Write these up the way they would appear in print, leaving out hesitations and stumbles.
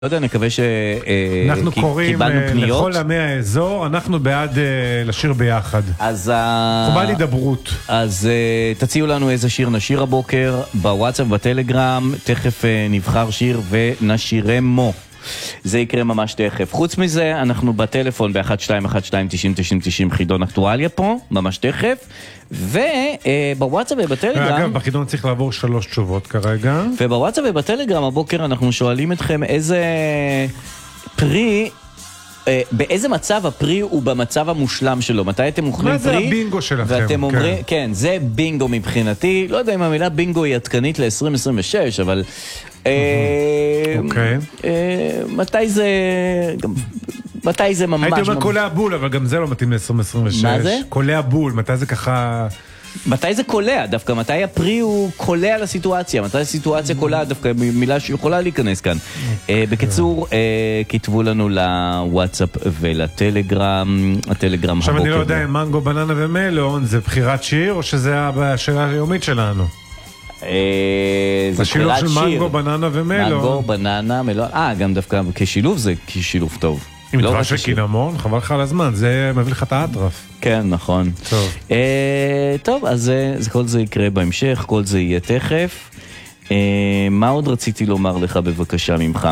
לא יודע, נקווה אנחנו קוראים פניות. לכל עמי האזור, אנחנו בעד לשיר ביחד. אז חובה להידברות. אז תציעו לנו איזה שיר נשיר הבוקר, בוואטסאפ, בטלגרם, תכף נבחר שיר ונשירמו. זה יקרה ממש תכף. חוץ מזה, אנחנו בטלפון ב-1212-90-90 חידון אקטואליה פה, ממש תכף. ובוואטסאפ ובטלגרם... אגב, בחידון צריך לעבור 3 תשובות כרגע. ובוואטסאפ ובטלגרם הבוקר אנחנו שואלים אתכם איזה פרי... באיזה מצב הפרי הוא במצב המושלם שלו? מתי אתם אוכלים פרי? מה זה הבינגו שלכם? ואתם אומרים, כן, זה בינגו מבחינתי. לא יודע אם המילה בינגו היא עדכנית ל-2026, אבל... מתי זה ממש... הייתי אומר קולע בול, אבל גם זה לא מתאים ל-2026. מה זה? קולע בול, מתי זה ככה... מתי זה קולע? דווקא מתי הפרי הוא קולע לסיטואציה? מתי הסיטואציה קולע? דווקא מילה שיכולה להיכנס כאן. בקיצור, כתבו לנו לוואטסאפ ולטלגרם, הטלגרם הבוקר. עכשיו אני לא יודע אם מנגו, בננה ומלון זה בחירת שיר, או שזה השאלה היומית שלנו? זה השילוב של מנגו, בננה ומלון. מנגו, בננה, מלון. גם דווקא כשילוב זה כשילוב טוב. עם דבש וקינמון, חבל לך על הזמן, זה מביא לך את האטרף. כן, נכון. טוב, אז כל זה יקרה בהמשך, כל זה יהיה תכף. מה עוד רציתי לומר לך בבקשה ממך?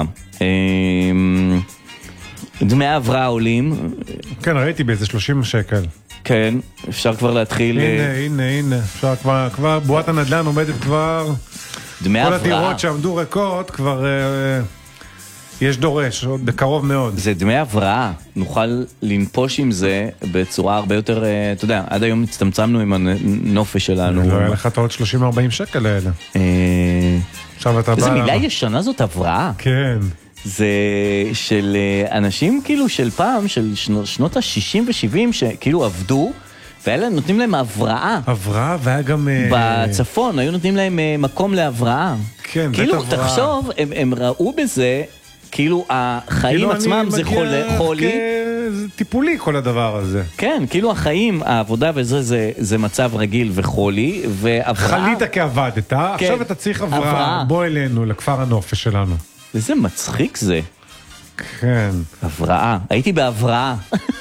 דמי ההבראה עולים. כן, ראיתי באיזה 30 שקל. כן, אפשר כבר להתחיל... הנה, אפשר כבר, בועת הנדל"ן עומדת כבר... דמי ההבראה. כל הדירות שעמדו ריקות כבר... יש דורש, עוד בקרוב מאוד. זה דמי הבראה, נוכל לנפוש עם זה בצורה הרבה יותר, אתה יודע, עד היום הצטמצמנו עם הנופש שלנו. לא היה לך את עוד 30-40 שקל האלה. איזה מילה ישנה זאת הבראה. כן. זה של אנשים כאילו של פעם, של שנות ה-60 ו-70, שכאילו עבדו, ואלה נותנים להם הבראה. הבראה, והיה גם... בצפון, היו נותנים להם מקום להבראה. כן, בית כאילו, הבראה. תחשוב, הם ראו בזה... כאילו החיים עצמם זה חולי. זה טיפולי כל הדבר הזה. כן, כאילו החיים, העבודה וזה, זה מצב רגיל וחולי, והבראה... חלית כעבדת, עכשיו אתה צריך הבראה. בוא אלינו, לכפר הנופש שלנו. איזה מצחיק זה. כן. הבראה, הייתי בהבראה.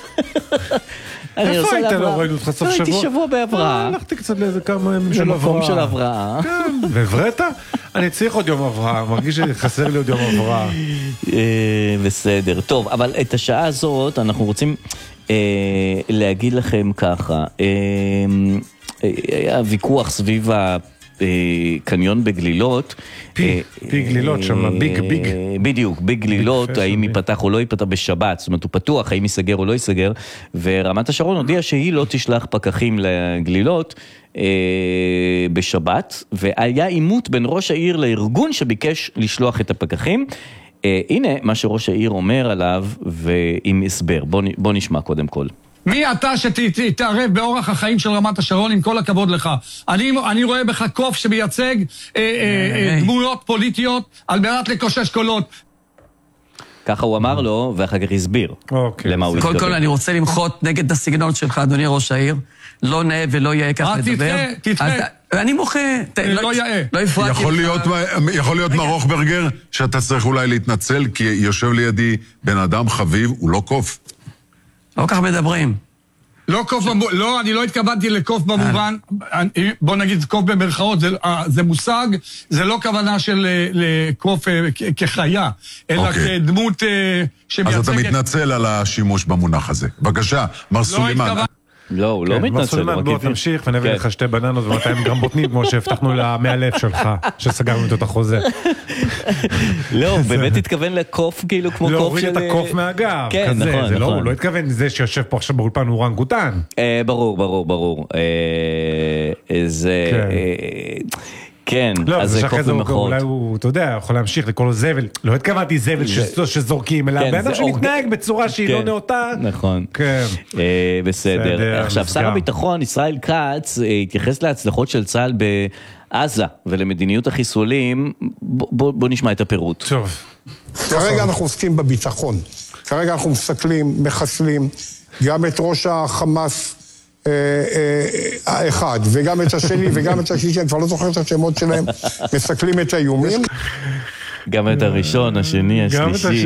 איפה היית? לא ראינו אותך סוף שבוע? הייתי שבוע בהבראה. הלכתי קצת לאיזה כמה ימים של הבראה. במקום של הבראה. כן, והבראת? אני צריך עוד יום הבראה, מרגיש שחסר לי עוד יום הבראה. בסדר. טוב, אבל את השעה הזאת אנחנו רוצים להגיד לכם ככה. היה ויכוח סביב קניון בגלילות. פי גלילות שם, ביג. בדיוק, ביג גלילות, האם ייפתח או לא ייפתח בשבת, זאת אומרת הוא פתוח, האם ייסגר או לא ייסגר, ורמת השרון הודיעה שהיא לא תשלח פקחים לגלילות בשבת, והיה עימות בין ראש העיר לארגון שביקש לשלוח את הפקחים. הנה מה שראש העיר אומר עליו, ועם הסבר, בוא נשמע קודם כל. מי אתה שתתערב באורח החיים של רמת השרון, עם כל הכבוד לך? אני רואה בך קוף שמייצג דמויות פוליטיות על מנת לקושש קולות. ככה הוא אמר לו, ואחר כך הסביר למה הוא הסביר. קודם כל אני רוצה למחות נגד הסגנון שלך, אדוני ראש העיר. לא נאה ולא יאה כך לדבר. תתחה. אני מוחה. לא יאה. לא הפרעתי לך. יכול להיות מר רוכברגר שאתה צריך אולי להתנצל, כי יושב לידי בן אדם חביב, הוא לא קוף. לא כך מדברים. לא קוף, לא, אני לא התכוונתי לקוף במובן, בוא נגיד קוף במרכאות, זה מושג, זה לא כוונה של לקוף כחיה, אלא כדמות שמייצגת... אז אתה מתנצל על השימוש במונח הזה. בבקשה, מר סולימן. לא, הוא לא מתנצל. מר סולימן, בוא תמשיך ונביא לך 2 בננות ו200 גרם בוטנים, כמו שהבטחנו ל100,000 שלך, שסגרנו איתו את החוזה. לא, באמת התכוון לקוף כאילו כמו קוף של... להוריד את הקוף מהגב. כן, נכון. הוא לא התכוון לזה שיושב פה עכשיו באולפן הוא רנגוטן. ברור. זה... כן, אז זה קוף במחאות. אולי הוא, אתה יודע, יכול להמשיך לקרוא לו זבל. לא התכוונתי זבל שזורקים, אלא באדם שמתנהג בצורה שהיא לא נאותה. נכון. כן. בסדר. עכשיו, שר הביטחון, ישראל כץ, התייחס להצלחות של צה"ל בעזה ולמדיניות החיסולים. בוא נשמע את הפירוט. טוב. כרגע אנחנו עוסקים בביטחון. כרגע אנחנו מסתכלים, מחסלים, גם את ראש החמאס, האחד, וגם את השני, וגם את השלישי, אני כבר לא זוכר את השמות שלהם, מסתכלים את האיומים. גם את הראשון, השני, השלישי.